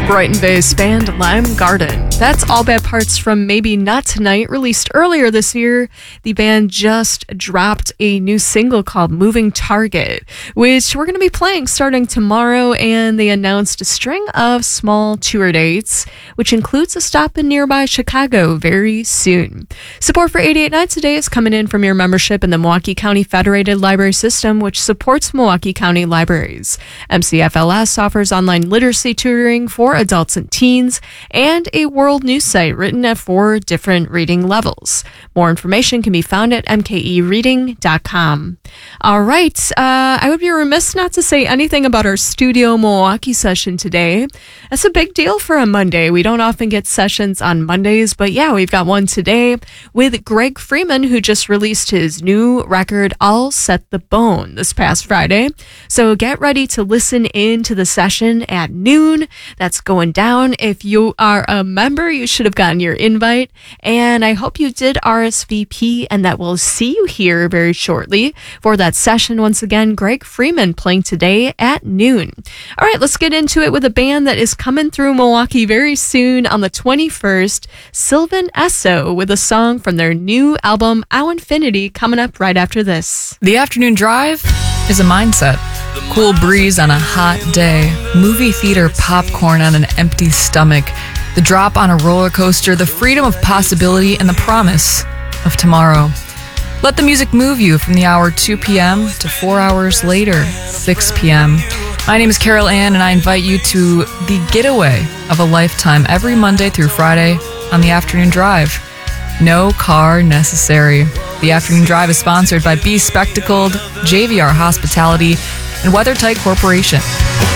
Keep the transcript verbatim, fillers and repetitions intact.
Brighton-based band Lime Garden. That's All Bad Parts from Maybe Not Tonight, released earlier this year. The band just dropped a new single called Moving Target, which we're going to be playing starting tomorrow, and they announced a string of small tour dates, which includes a stop in nearby Chicago very soon. Support for eighty-eight Nights today is coming in from your membership in the Milwaukee County Federated Library System, which supports Milwaukee County libraries. M C F L S offers online literacy tutoring for adults and teens, and a world news site written at four different reading levels. More information can be found at m k e reading dot com. All right, uh, I would be remiss not to say anything about our Studio Milwaukee session today. That's a big deal for a Monday. We don't often get sessions on Mondays, but yeah, we've got one today with Greg Freeman, who just released his new record, I'll Set the Bone, this past Friday. So get ready to listen in to the session at noon. That's going down. If you are a member, you should have gotten your invite, and I hope you did R S V P and that we'll see you here very shortly for that session. Once again, Greg Freeman playing today at noon. All right, let's get into it with a band that is coming through Milwaukee very soon on the twenty-first, Sylvan Esso, with a song from their new album, Ow Infinity, coming up right after this. The afternoon drive is a mindset. Cool breeze on a hot day, movie theater popcorn on an empty stomach, the drop on a roller coaster, the freedom of possibility, and the promise of tomorrow. Let the music move you from the hour two p.m. to four hours later, six p.m. My name is Carol Ann, and I invite you to the getaway of a lifetime every Monday through Friday on the Afternoon Drive. No car necessary. The Afternoon Drive is sponsored by Be Spectacled, J V R Hospitality, and WeatherTight Corporation.